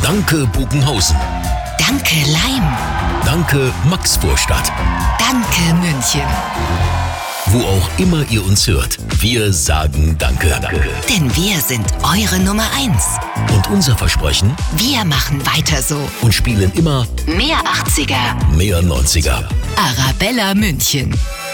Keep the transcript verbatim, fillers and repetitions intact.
Danke Bogenhausen. Danke Laim. Danke Maxvorstadt. Danke München. Wo auch immer ihr uns hört, wir sagen Danke. Danke. Denn wir sind eure Nummer eins. Und unser Versprechen? Wir machen weiter so. Und spielen immer mehr achtziger, mehr neunziger. Arabella München.